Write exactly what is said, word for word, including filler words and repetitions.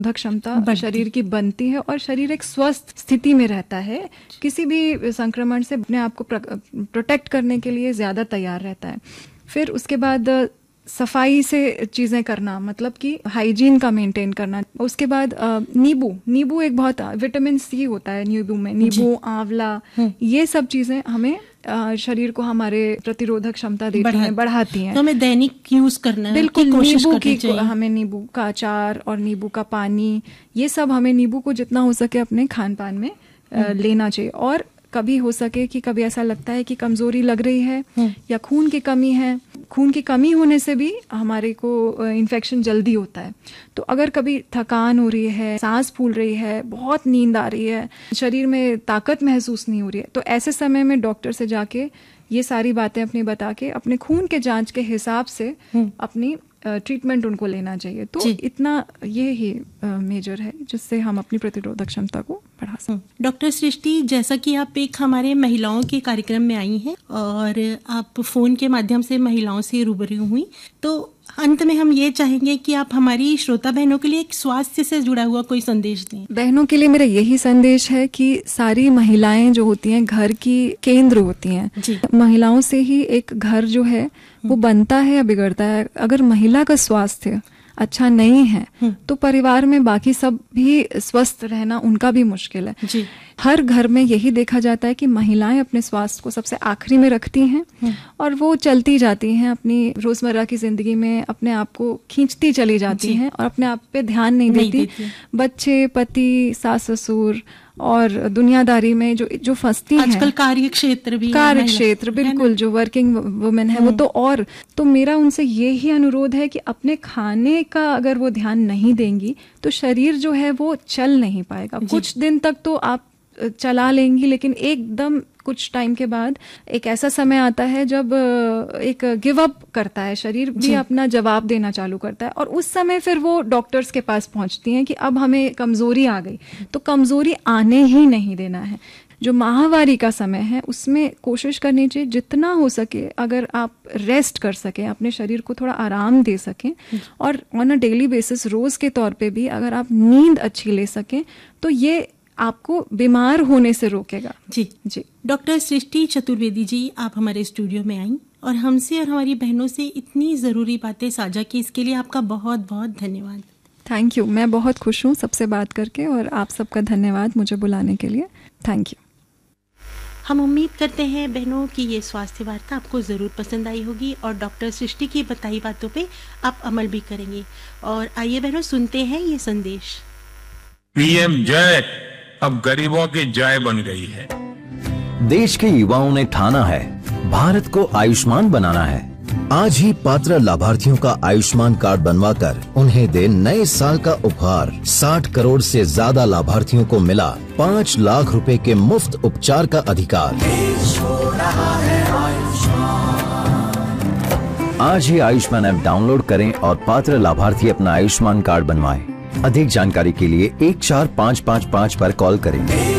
प्रतिरोधक क्षमता शरीर की बनती है और शरीर एक स्वस्थ स्थिति में रहता है, किसी भी संक्रमण से अपने आप को प्रोटेक्ट करने के लिए ज्यादा तैयार रहता है। फिर उसके बाद सफाई से चीजें करना, मतलब कि हाइजीन का मेंटेन करना। उसके बाद नींबू नींबू एक बहुत विटामिन सी होता है नींबू में, नींबू, आंवला, ये सब चीजें हमें आ, शरीर को हमारे प्रतिरोधक क्षमता देती हैं, बढ़ाती हैं। तो हमें दैनिक यूज करना है, बिल्कुल। नींबू की हमें नींबू का अचार और नींबू का पानी, ये सब हमें नींबू को जितना हो सके अपने खान पान में आ, लेना चाहिए। और कभी हो सके कि कभी ऐसा लगता है कि कमजोरी लग रही है या खून की कमी है, खून की कमी होने से भी हमारे को इन्फेक्शन जल्दी होता है। तो अगर कभी थकान हो रही है, सांस फूल रही है, बहुत नींद आ रही है, शरीर में ताकत महसूस नहीं हो रही है, तो ऐसे समय में डॉक्टर से जाके ये सारी बातें अपनी बता के अपने खून के जांच के हिसाब से अपनी ट्रीटमेंट उनको लेना चाहिए। तो इतना ये ही मेजर है जिससे हम अपनी प्रतिरोधक क्षमता को बढ़ा सकते। डॉक्टर सृष्टि, जैसा कि आप एक हमारे महिलाओं के कार्यक्रम में आई हैं और आप फोन के माध्यम से महिलाओं से रूबरू हुई, तो अंत में हम ये चाहेंगे कि आप हमारी श्रोता बहनों के लिए एक स्वास्थ्य से जुड़ा हुआ कोई संदेश दें। बहनों के लिए मेरा यही संदेश है कि सारी महिलाएं जो होती हैं घर की केंद्र होती हैं। महिलाओं से ही एक घर जो है वो बनता है या बिगड़ता है। अगर महिला का स्वास्थ्य अच्छा नहीं है तो परिवार में बाकी सब भी स्वस्थ रहना उनका भी मुश्किल है। जी। हर घर में यही देखा जाता है कि महिलाएं अपने स्वास्थ्य को सबसे आखिरी में रखती हैं और वो चलती जाती हैं अपनी रोजमर्रा की जिंदगी में, अपने आप को खींचती चली जाती हैं और अपने आप पे ध्यान नहीं, नहीं देती, देती। बच्चे, पति, सास ससुर और दुनियादारी में जो जो फंसती हैं। आजकल कार्य क्षेत्र भी कार्य क्षेत्र बिल्कुल, जो वर्किंग वुमेन है वो तो और तो मेरा उनसे ये ही अनुरोध है कि अपने खाने का अगर वो ध्यान नहीं देंगी तो शरीर जो है वो चल नहीं पाएगा। कुछ दिन तक तो आप चला लेंगी, लेकिन एकदम कुछ टाइम के बाद एक ऐसा समय आता है जब एक गिव अप करता है, शरीर भी अपना जवाब देना चालू करता है और उस समय फिर वो डॉक्टर्स के पास पहुंचती हैं कि अब हमें कमजोरी आ गई। तो कमजोरी आने ही नहीं देना है। जो माहवारी का समय है उसमें कोशिश करनी चाहिए जितना हो सके, अगर आप रेस्ट कर सकें, अपने शरीर को थोड़ा आराम दे सकें और ऑन अ डेली बेसिस रोज के तौर पे भी अगर आप नींद अच्छी ले सकें तो ये आपको बीमार होने से रोकेगा। जी जी। डॉक्टर सृष्टि चतुर्वेदी जी, आप हमारे स्टूडियो में आई और हमसे और हमारी बहनों से इतनी जरूरी बातें साझा की, इसके लिए आपका बहुत बहुत धन्यवाद। Thank you. मैं बहुत खुश हूँ सबसे बात करके और आप सबका धन्यवाद मुझे बुलाने के लिए। Thank you. हम उम्मीद करते हैं बहनों की ये स्वास्थ्य वार्ता आपको जरूर पसंद आई होगी और डॉक्टर सृष्टि की बताई बातों पे आप अमल भी करेंगे। और आइए बहनों सुनते हैं ये संदेश। पीएम जय अब गरीबों की जय बन गई है। देश के युवाओं ने ठाना है भारत को आयुष्मान बनाना है। आज ही पात्र लाभार्थियों का आयुष्मान कार्ड बनवाकर उन्हें दे नए साल का उपहार। साठ करोड़ से ज्यादा लाभार्थियों को मिला पाँच लाख रुपए के मुफ्त उपचार का अधिकार। आज ही आयुष्मान ऐप डाउनलोड करें और पात्र लाभार्थी अपना आयुष्मान कार्ड बनवाएं। अधिक जानकारी के लिए एक चार पाँच पाँच पाँच पर कॉल करें।